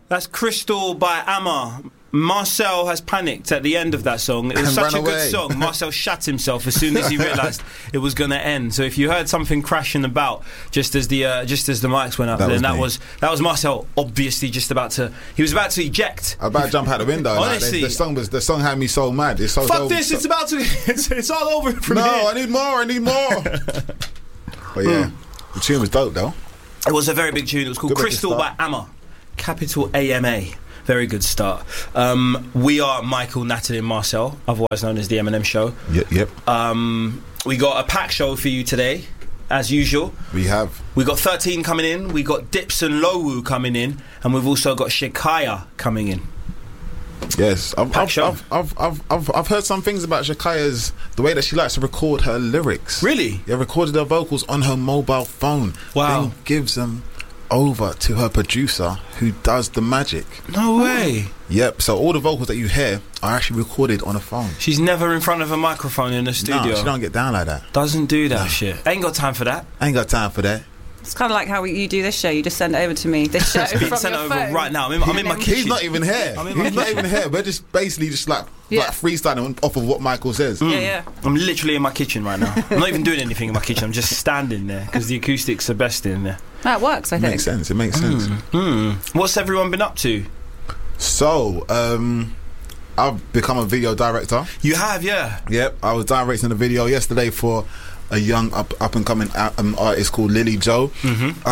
That's Crystal by Amma. Marcel has panicked at the end of that song. It was such a good song. Marcel shat himself as soon as he realised it was going to end. So if you heard something crashing about just as the mics went up, that was Marcel. Obviously, he was about to eject. About to jump out the window. Honestly, the song had me so mad. It's so fuck this! It's about to. It's all over from here. No, I need more. But yeah, the tune was dope though. It was a very big tune. It was called Crystal by Amma. Capital AMA. Very good start. We are Michael, Natalie and Marcel, otherwise known as the Eminem Show. Yep. We got a packed show for you today, as usual. We got 13 coming in, we got Dips and Lowu coming in, and we've also got Shakaya coming in. Yes, I've heard some things about Shakaya's, the way that she likes to record her lyrics. Really? Yeah, recorded her vocals on her mobile phone. Wow. Then gives them over to her producer, who does the magic. No way. Yep. So all the vocals that you hear are actually recorded on a phone. She's never in front of a microphone in the studio. No, she don't get down like that. Doesn't do that shit. Ain't got time for that. It's kind of like how you do this show. You just send it over to me. This show it's being from sent your over phone. right now. I'm in my kitchen. He's not even here. We're just basically like freestyling off of what Michael says. Yeah. I'm literally in my kitchen right now. I'm not even doing anything in my kitchen. I'm just standing there because the acoustics are best in there. That works, I think. It makes sense. What's everyone been up to? So, I've become a video director. You have, yeah. Yep. I was directing a video yesterday for a young up and coming artist called Lily Joe. Do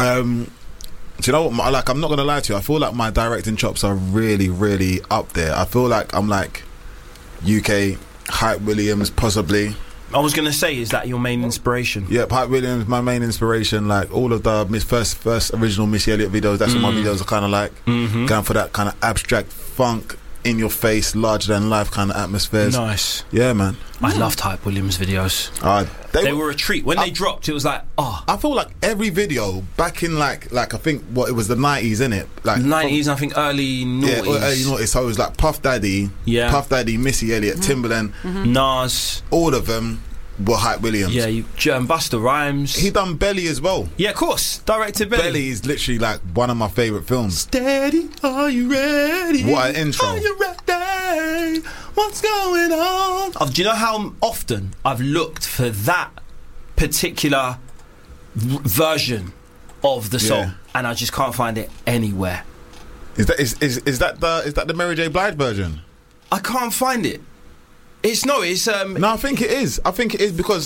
you know what? I'm not gonna lie to you. I feel like my directing chops are really, really up there. I feel like I'm like UK Hype Williams, possibly. I was gonna say, is that your main inspiration? Yep, Hype Williams, my main inspiration. Like all of the first original Missy Elliott videos. That's what my videos are kind of like. Going for that kind of abstract funk, in your face, larger than life kind of atmospheres. Nice. Yeah, man. I loved Hype Williams videos. They were a treat. When they dropped, it was like, I feel like every video back in like I think it was the 90s, innit? Like 90s, I think early noughties. Yeah, early noughties. So it was like Puff Daddy, Missy Elliott, Timbaland, Nas. All of them were Hype Williams. Yeah, Busta Rhymes. He done Belly as well. Yeah, of course. Directed Belly. Belly is literally like one of my favourite films. Steady, are you ready? What an intro. Are you ready? What's going on? Do you know how often I've looked for that particular version of the song and I just can't find it anywhere? Is that the Mary J. Blige version? I can't find it. No, I think it is. I think it is because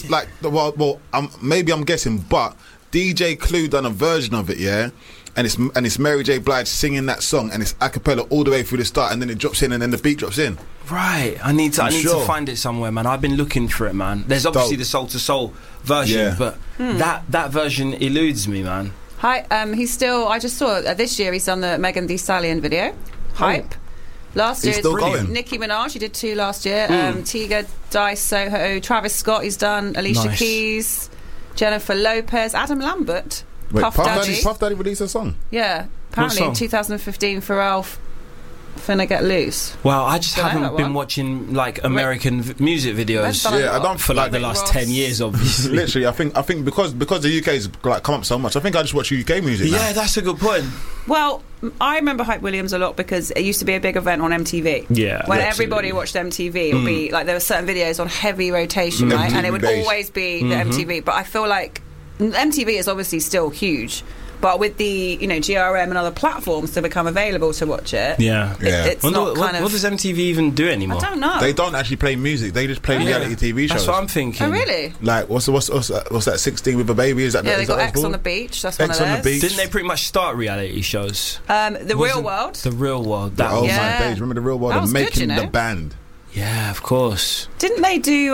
maybe I'm guessing, but DJ Clue done a version of it, yeah, and it's Mary J. Blige singing that song, and it's a cappella all the way through the start, and then it drops in, and then the beat drops in. Right, I need to find it somewhere, man. I've been looking for it, man. There's obviously the Soul to Soul version, but that version eludes me, man. Hi, he's still. I just saw this year he's done the Megan Thee Stallion video. Hype. Last year, it's Nicki Minaj. He did 2 last year. Tiga, Dice, Soho, Travis Scott. He's done Alicia Keys, Jennifer Lopez, Adam Lambert, Puff Daddy. Puff Daddy released a song. Yeah, apparently in 2015. Pharrell finna get loose. Wow, I just haven't been watching like American music videos. I don't for like the last 10 years, obviously. Literally, I think because the UK's like come up so much, I think I just watch UK music now. Yeah, that's a good point. Well, I remember Hype Williams a lot because it used to be a big event on MTV. Yeah, when everybody watched MTV, it would be like there were certain videos on heavy rotation, right? And it would always be the MTV. But I feel like MTV is obviously still huge. But with the GRM and other platforms to become available to watch it, it's not what does MTV even do anymore? I don't know. They don't actually play music; they just play reality TV shows. That's what I'm thinking. Oh, really? Like what's that? 16 with a Baby? Is that? Yeah, they got X on the Beach. That's one of those. On the Beach. Didn't they pretty much start reality shows? The Real World. The Real World. My days! Remember the Real World and Making the Band? Yeah, of course. Didn't they do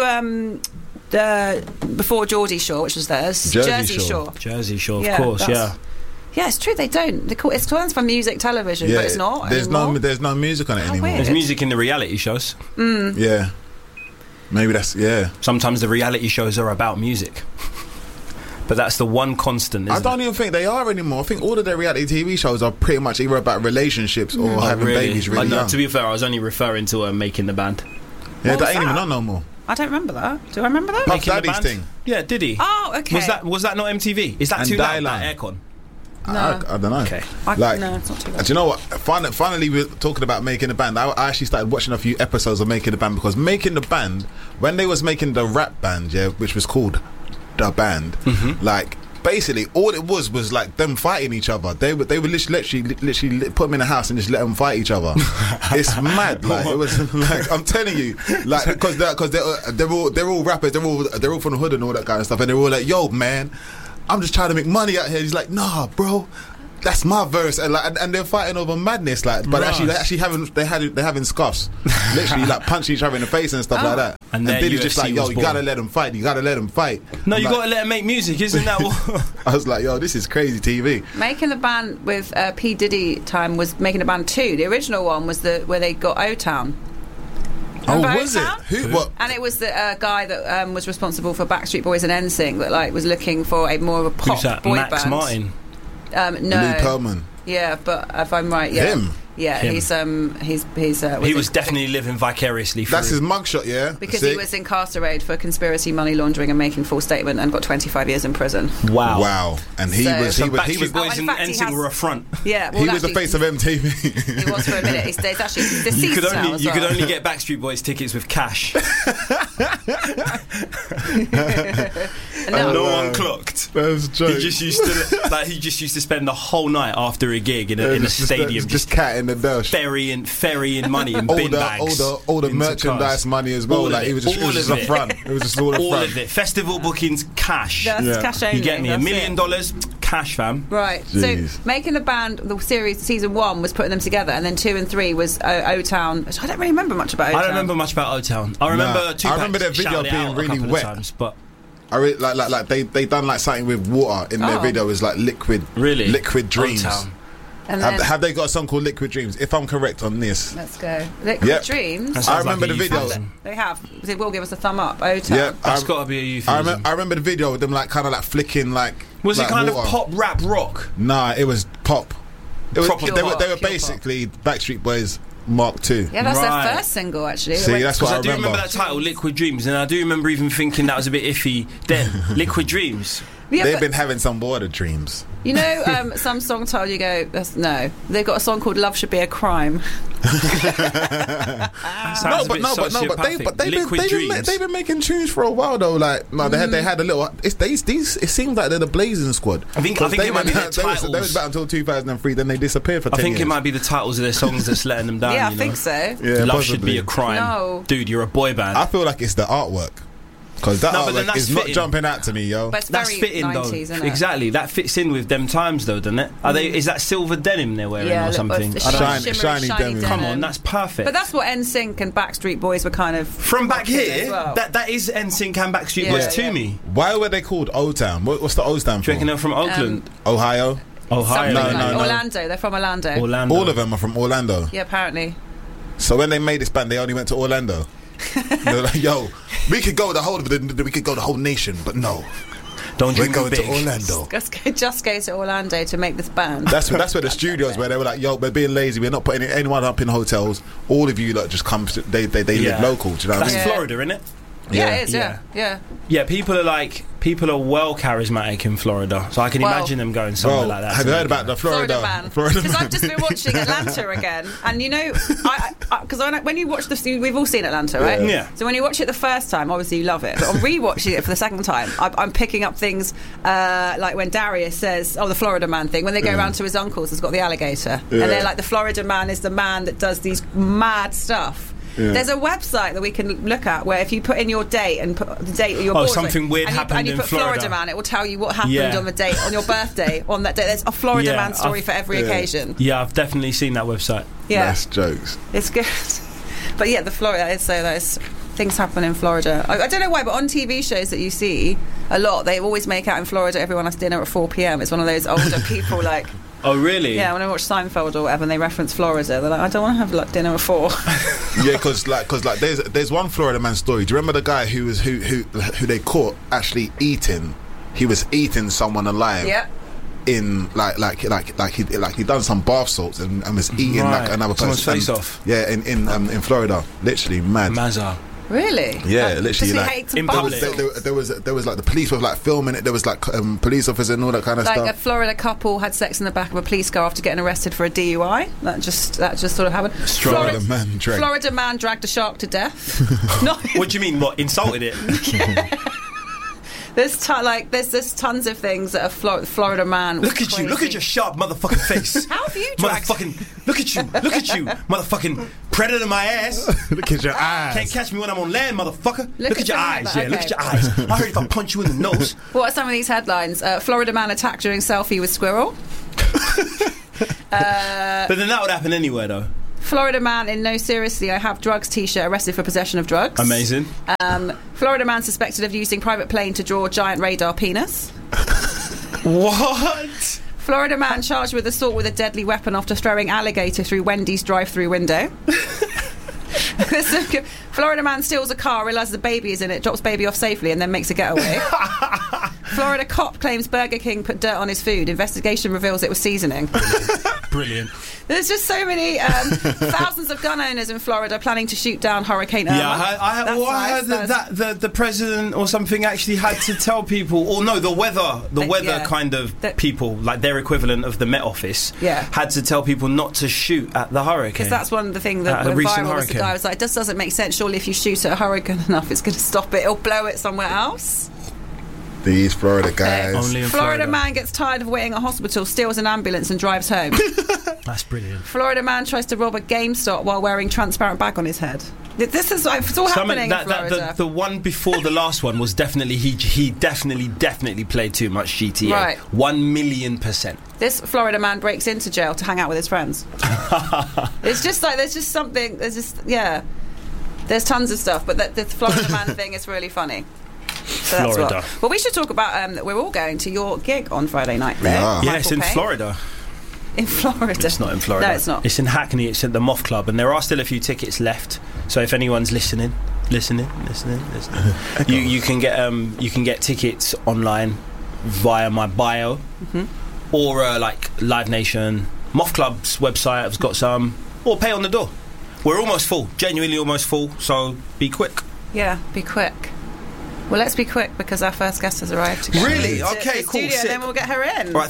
before Geordie Shore, which was theirs? Jersey Shore. Jersey Shore, of course. Yeah. Yeah, it's true. They don't. It's stands for music television, but it's not. There's no music on it anymore. Weird. There's music in the reality shows. Yeah, maybe that's Sometimes the reality shows are about music, but that's the one constant. I don't even think they are anymore. I think all of their reality TV shows are pretty much either about relationships or having babies really young. To be fair, I was only referring to Making the Band. Yeah, that ain't even on no more. I don't remember that. Do I remember that? Puff Daddy's thing. Yeah, did he? Oh, okay. Was that not MTV? Is that too loud? That aircon. No. I don't know. Okay. No, it's not too bad. Do you know what? Finally, we're talking about Making the Band. I actually started watching a few episodes of Making the Band, because Making the Band, when they was making the rap band, which was called The Band, like, basically all it was like them fighting each other. They would literally put them in a house and just let them fight each other. It's mad. Like, it was like, I'm telling you, like, because they're all rappers, they're all from the hood and all that kind of stuff, and they're all like, yo man, I'm just trying to make money out here. He's like, nah bro, that's my verse, and they're fighting over madness, like, but actually having scuffs, literally like punching each other in the face and stuff like that. And then he's just like, yo, you gotta let them fight. No, you gotta let them make music, isn't that what? I was like, yo, this is crazy TV. Making the Band with P Diddy time was Making the Band 2. The original one was where they got O-Town. Remember was O-Town? it? Who? What? And it was the guy that was responsible for Backstreet Boys and NSYNC that like was looking for a more of a pop Who's that? boy Max band. Martin. No. Lee Pearlman. Yeah, but if I'm right, yeah. Him? Yeah, Him. he was definitely living vicariously through. That's his mugshot, yeah? Because he was incarcerated for conspiracy, money laundering and making false statement, and got 25 years in prison. Wow. And he was Backstreet Boys and NSYNC were a front. Yeah, well, he was the face of MTV. He was for a minute. He's actually deceased now as well. You could only get Backstreet Boys tickets with cash. No one clocked. That's true. He just used to spend the whole night after a gig in a stadium, just cat in the dash, ferrying money in bin bags, all the merchandise cars. Money as well. Like, it was just a front. It was just all of it. Festival bookings, cash. That's cash only. You get me $1 million, cash, fam. Right. Jeez. So Making the Band, the series, season 1 was putting them together, and then 2 and 3 was O-Town. I don't really remember much about O-Town. I don't remember much about O-Town. I remember I remember their video being really wet. Times, but I really, like they done like something with water in their video. Is like liquid dreams. O-Town. Have they got a song called Liquid Dreams? If I'm correct on this, let's go. Liquid Dreams. I remember the video. They have. They will give us a thumb up. O-Town. Yeah, that's got to be a euphemism. I rember the video with them like kind of like flicking like. Was like it kind water. of pop, rap, rock? Nah, it was pop. They were basically pop. Backstreet Boys Mark II. Yeah, that's their first single actually. See, that's what I do remember that title, Liquid Dreams, and I do remember even thinking that was a bit iffy then. Liquid Dreams. Yeah, they've been having some water dreams. You know, some song title you go, no. They've got a song called "Love Should Be a Crime." But they've been making tunes for a while though. Like, no, they had a little. It seems like they're the Blazing Squad. I think it might be their titles. They was back until 2003. Then they disappeared for 10 years. I think it might be the titles of their songs that's letting them down. Yeah, I think so. Yeah, Love Should Be a Crime. No. Dude, you're a boy band. I feel like it's the artwork. Because that artwork is not jumping out to me, yo. But it's that's fitting 90s, though. isn't it? Exactly, that fits in with them times though, doesn't it? Is that silver denim they're wearing or something? Shiny denim. Come on, that's perfect. But that's what NSYNC and Backstreet Boys were kind of from back here. Well. That is NSYNC and Backstreet Boys to me. Why were they called O-Town? What's the O stand for? Do you reckon they're from Oakland, Ohio? No. Orlando. They're from Orlando. All of them are from Orlando. Yeah, apparently. So when they made this band, they only went to Orlando. They were like, yo, we could go the whole nation, but no. We're going to Orlando. Just go to Orlando to make this band. That's where the studios where they were like, yo, we're being lazy. We're not putting anyone up in hotels. All of you just come. They live local. Do you know what I mean? That's Florida, isn't it? Yeah, it is. Yeah. People are well charismatic in Florida, so I can imagine them going somewhere like that. Have you heard about the Florida man? Because I've just been watching Atlanta again, and you know, when you watch we've all seen Atlanta, right? Yeah. So when you watch it the first time, obviously you love it, but on rewatching it for the second time, I'm picking up things like when Darius says, "Oh, the Florida man thing." When they go around to his uncle's, has got the alligator, and they're like, "The Florida man is the man that does these mad stuff." Yeah. There's a website that we can look at where if you put in your date and put the date that you're born, something weird happened and you put in Florida man, it will tell you what happened on the date, on your birthday, on that day. There's a Florida man story for every occasion. Yeah, I've definitely seen that website. Yeah, that's jokes. It's good, but yeah, the Florida is so those things happen in Florida. I don't know why, but on TV shows that you see a lot, they always make out in Florida. Everyone has dinner at 4 p.m. It's one of those older people like. Oh really? Yeah, when I watch Seinfeld or whatever, and they reference Florida, they're like, I don't want to have dinner at 4. Yeah, because there's one Florida man story. Do you remember the guy who they caught actually eating? He was eating someone alive. Yeah. In he done some bath salts and was eating like another person. Someone's face off. Yeah, in Florida, literally mad. Mazza. Really? Yeah, literally. Like in public. There was like the police were like filming it. There was like police officers and all that kind of stuff. Like a Florida couple had sex in the back of a police car after getting arrested for a DUI. That just sort of happened. Florida man dragged a shark to death. No. What do you mean? What, insulted it? Yeah. There's tons of things that a Florida man. Look at you! Look at your sharp motherfucking face. How have you dragged? Motherfucking! Look at you! Motherfucking predator my ass. Look at your eyes. Can't catch me when I'm on land, motherfucker. Look at your eyes. Okay. Look at your eyes. I heard if I punch you in the nose. What are some of these headlines? Florida man attacked during selfie with squirrel. But then that would happen anywhere, though. Florida man in No Seriously, I Have Drugs t-shirt arrested for possession of drugs. Amazing. Florida man suspected of using private plane to draw giant radar penis. What? Florida man charged with assault with a deadly weapon after throwing alligator through Wendy's drive-through window. Florida man steals a car, realises a baby is in it, drops baby off safely and then makes a getaway. Florida cop claims Burger King put dirt on his food. Investigation reveals it was seasoning. Brilliant. There's just so many thousands of gun owners in Florida planning to shoot down Hurricane Irma. Yeah, I heard that the president or something actually had to tell people, or no, the weather kind of people, like their equivalent of the Met Office, had to tell people not to shoot at the hurricane. Because that's one of the things that went viral was the guy was like, this doesn't make sense. Surely if you shoot at a hurricane enough, it's going to stop it. It'll blow it somewhere else. These Florida guys. Only in Florida man gets tired of waiting at hospital, steals an ambulance and drives home. That's brilliant. Florida man tries to rob a GameStop while wearing transparent bag on his head. This is it's all happening in Florida. The one before the last one was definitely he definitely played too much GTA. Right. 1,000,000%. This Florida man breaks into jail to hang out with his friends. It's just like there's tons of stuff, but the Florida man thing is really funny. So Florida. Well, we should talk about that we're all going to your gig on Friday night. Yeah, it's in Florida. In Florida. It's not in Florida. No, it's not. It's in Hackney. It's at the Moth Club, and there are still a few tickets left. So if anyone's listening, you can get tickets online via my bio, or like Live Nation, Moth Club's website has got some, or pay on the door. We're almost full, genuinely almost full. So be quick. Yeah, be quick. Well, let's be quick because our first guest has arrived. Really? Okay, cool. Studio, then we'll get her in. All right,